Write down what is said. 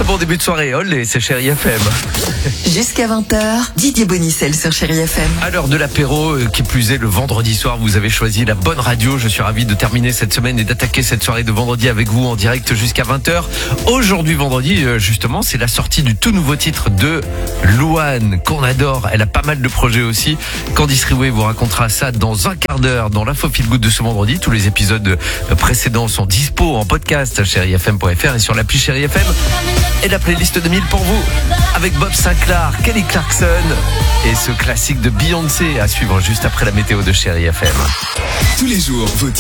Très bon début de soirée, olé, c'est Chérie FM. Jusqu'à 20h, Didier Bonicel sur Chérie FM. À l'heure de l'apéro, qui plus est le vendredi soir, vous avez choisi la bonne radio. Je suis ravi de terminer cette semaine et d'attaquer cette soirée de vendredi avec vous en direct jusqu'à 20h. Aujourd'hui, vendredi, justement, c'est la sortie du tout nouveau titre de Louane, qu'on adore. Elle a pas mal de projets aussi. Candice Riouet vous racontera ça dans un quart d'heure dans l'info feel good de ce vendredi. Tous les épisodes précédents sont dispo en podcast chérifm.fr et sur l'appli Chérie FM. Et la playlist de 1000 pour vous avec Bob Sinclair, Kelly Clarkson et ce classique de Beyoncé à suivre juste après la météo de Chérie FM. Tous les jours, vos titres